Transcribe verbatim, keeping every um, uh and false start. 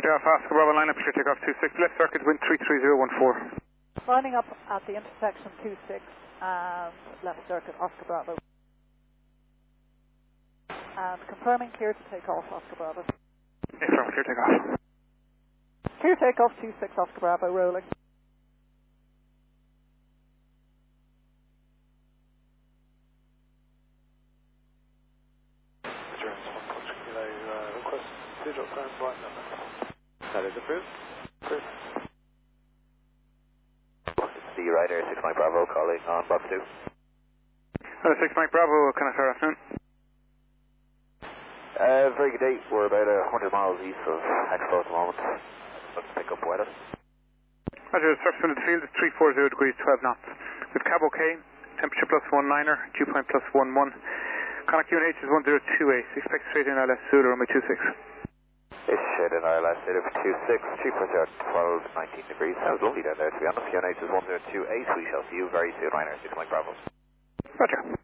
Delta Oscar Bravo, line up for takeoff two six, left circuit, wind three three zero one four. Lining up at the intersection two six and left circuit Oscar Bravo. And confirming clear to take off Oscar Bravo. Yes, sir, clear takeoff. Clear takeoff two six Oscar Bravo, rolling. That is approved. Approved. The Ryder six Mike Bravo calling on box two. Uh, six Mike Bravo, Connector, afternoon. Uh, very good day. We're about a hundred miles east of Expo at the moment. Let's pick up weather. Roger, surface wind in the field is three four zero degrees, twelve knots. With cab okay, temperature plus one niner, dew point plus one one. Contact U N H is one zero two eight. Expect straight in L S Zulu, runway two six. It's shed in our last data for two six, three four zero, twelve, nineteen degrees. Sounds lovely down there, to be honest. U N H is one zero two eight. We shall see you very soon, Ryder six Mike Bravo. Roger.